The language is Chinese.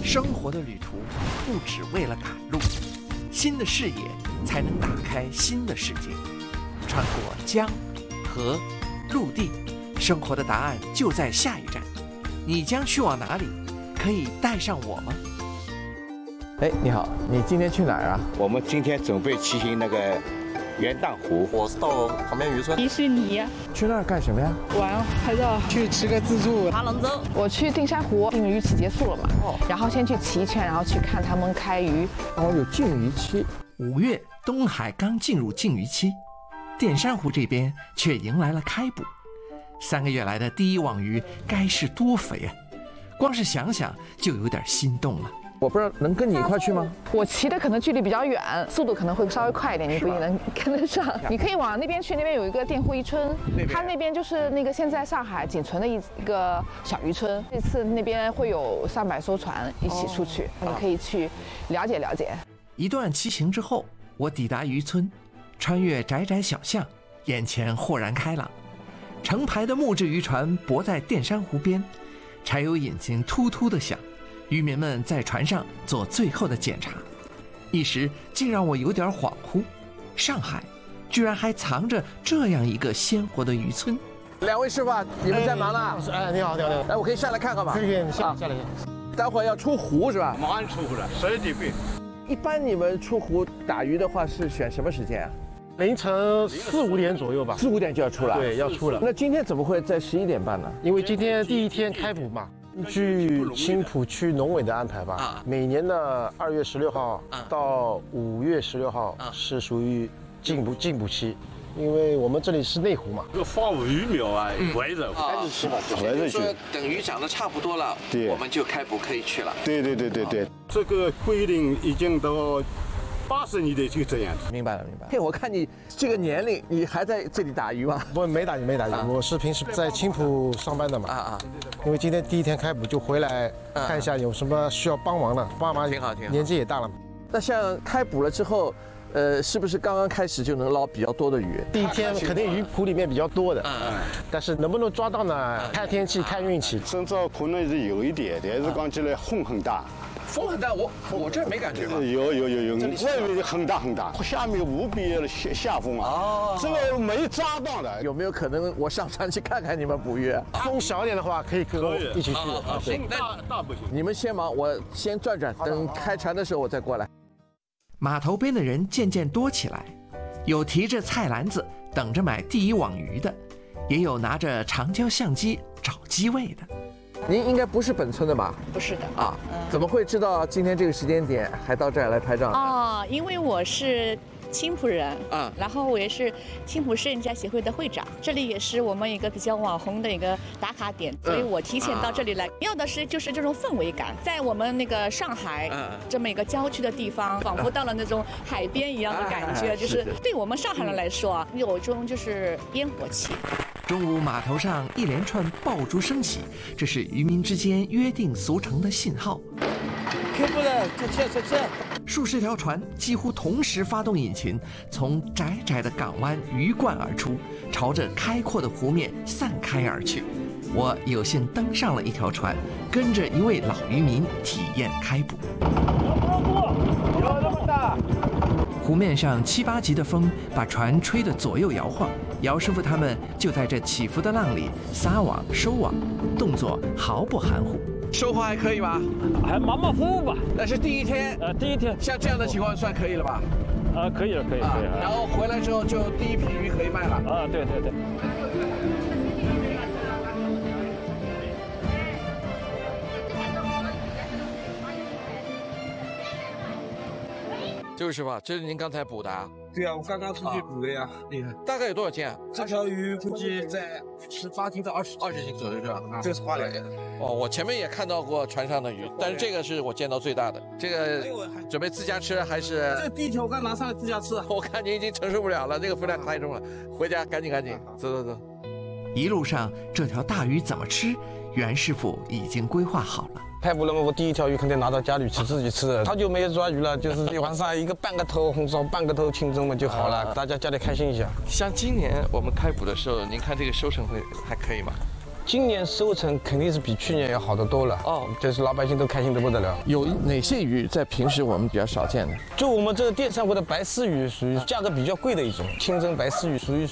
生活的旅途不只为了赶路，新的视野才能打开新的世界。穿过江、河、陆地，生活的答案就在下一站。你将去往哪里？可以带上我吗？ 哎，你好，你今天去哪儿啊？ 我们今天准备骑行那个元旦湖。 我是到旁边渔村。 迪士尼。 去那儿干什么呀？ 玩，拍照。 去吃个自助。 爬龙舟。 我去定山湖，禁渔期结束了嘛，然后先去骑一圈，然后去看他们开渔。 哦，有禁渔期。 5月，东海刚进入禁渔期，淀山湖这边却迎来了开捕。3个月来的第一网鱼该是多肥啊！光是想想就有点心动了。 我不知道能跟你一块去吗？ 我骑的可能距离比较远，速度可能会稍微快一点，你不一定能跟得上。你可以往那边去，那边有一个佃户渔村，它那边就是那个现在上海仅存的一个小渔村。这次那边会有300艘船一起出去，你可以去了解了解。 一段骑行之后，我抵达渔村，穿越窄窄小巷，眼前豁然开朗。成排的木质渔船泊在淀山湖边，柴油引擎突突地响。渔民们在船上做最后的检查，一时竟让我有点恍惚。上海居然还藏着这样一个鲜活的渔村。 2位师傅，你们在忙呢？ 哎，你好，你好，你好。 哎，我可以下来看看吗？ 可以，你下来。 待会儿要出湖是吧？ 马上出湖了，12点半。 一般你们出湖打鱼的话是选什么时间啊？ 凌晨4、5点左右吧。 4、5点就要出了。 对，要出了。 那今天怎么会在11点半呢？ 因为今天第一天开捕嘛。据青浦区农委的安排吧，每年的2月16号到5月16号是属于禁捕期，因为我们这里是内湖嘛。 这个放鱼苗啊，围着开始吃吧， 也就是说，等鱼长得差不多了， 对， 我们就开捕可以去了。 对。这个规定已经到80年代就这样子。 明白了。嘿，我看你这个年龄，你还在这里打鱼吗？ 不，没打鱼。我是平时在青浦上班的嘛。因为今天第一天开捕，就回来看一下有什么需要帮忙的。爸妈挺好。 年纪也大了嘛。 那像开捕了之后，是不是刚刚开始就能捞比较多的鱼？ 第一天肯定鱼圃里面比较多的，但是能不能抓到呢？看天气，看运气。 深圳可能是有一点，但是讲起来风很大。 风很大，我这没感觉吧？ 有，外面很大，下面无比的下风啊！这个没抓到的。 有没有可能我上船去看看你们捕鱼？ 风小一点的话，可以跟我一起去。 风大不行。 你们先忙，我先转，等开船的时候我再过来。 码头边的人渐渐多起来，有提着菜篮子等着买第一网鱼的，也有拿着长焦相机找机位的。 您应该不是本村的吧？ 不是的啊，怎么会知道今天这个时间点还到这儿来拍照？ 哦，因为我是青浦人啊，然后我也是青浦摄影家协会的会长，这里也是我们一个比较网红的一个打卡点，所以我提前到这里来，要的是就是这种氛围感，在我们那个上海这么一个郊区的地方，仿佛到了那种海边一样的感觉，就是对我们上海人来说啊，有一种就是烟火气。 中午码头上一连串爆竹声起，这是渔民之间约定俗成的信号。 开捕了，再见。 数十条船几乎同时发动引擎，从窄窄的港湾鱼贯而出，朝着开阔的湖面散开而去。我有幸登上了一条船，跟着一位老渔民体验开捕。 有那么大？ 湖面上7、8级的风把船吹得左右摇晃，姚师傅他们就在这起伏的浪里撒网收网，动作毫不含糊。 收获还可以吧？ 还马马虎虎吧。 那是第一天。 第一天。 像这样的情况算可以了吧？ 可以了。 然后回来之后就第一批鱼可以卖了。 对。 这位师傅，这是您刚才捕的啊？ 对啊，我刚刚出去捕的呀。 厉害。大概有多少斤啊？ 这条鱼估计在18斤到20斤左右是吧？这个是花鲢。 我前面也看到过船上的鱼，但是这个是我见到最大的。这个准备自家吃还是？ 这第一条我刚拿上来自家吃。 我看您已经承受不了了，这个分量太重了，回家赶紧，走。 一路上这条大鱼怎么吃，袁师傅已经规划好了。 开捕了嘛，我第一条鱼肯定拿到家里去自己吃的。好久没有抓鱼了，就是晚上半个头红烧，半个头清蒸嘛就好了，大家家里开心一下。 像今年我们开捕的时候，您看这个收成还可以吗？ 今年收成肯定是比去年要好得多了哦，就是老百姓都开心得不得了。 有哪些鱼在平时我们比较少见的？ 就我们这个淀珊瑚的白丝鱼，属于价格比较贵的一种。清蒸白丝鱼属于